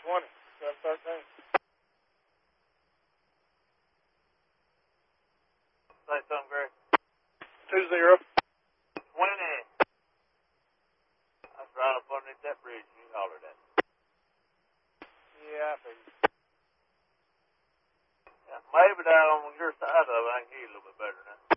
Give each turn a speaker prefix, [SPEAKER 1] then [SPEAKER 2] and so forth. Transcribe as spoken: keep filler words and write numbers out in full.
[SPEAKER 1] twenty, seven thirteen.
[SPEAKER 2] Say something, Greg.
[SPEAKER 1] Two zero.
[SPEAKER 2] twenty. That's right up underneath that bridge. You hollered at me.
[SPEAKER 1] Yeah, I figured.
[SPEAKER 2] Yeah, maybe down on your side of it, I can hear you a little bit better now.